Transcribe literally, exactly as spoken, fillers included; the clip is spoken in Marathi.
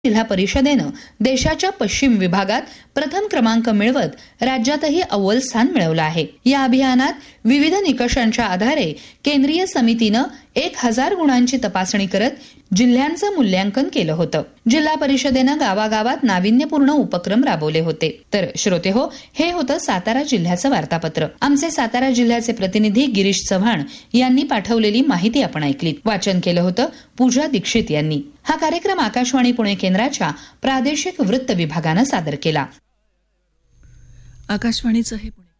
जिल्हा परिषदेनं देशाच्या पश्चिम विभागात प्रथम क्रमांक मिळवत राज्यातही अव्वल स्थान मिळवलं आहे। या अभियानात विविध निकषांच्या आधारे केंद्रीय समितीनं एक हजार गुणांची तपासणी करत जिल्ह्यांचं मूल्यांकन केलं होतं। जिल्हा परिषदेनं गावागावात नाविन्यपूर्ण उपक्रम राबवले होते। तर श्रोते हो, हे होतं सातारा जिल्ह्याचं वार्तापत्र। आमचे सातारा जिल्ह्याचे प्रतिनिधी गिरीश चव्हाण यांनी पाठवलेली माहिती आपण ऐकली। वाचन केलं होतं पूजा दीक्षित यांनी। हा कार्यक्रम आकाशवाणी पुणे केंद्राच्या प्रादेशिक वृत्त विभागानं सादर केला। आकाशवाणीचं हे पुणे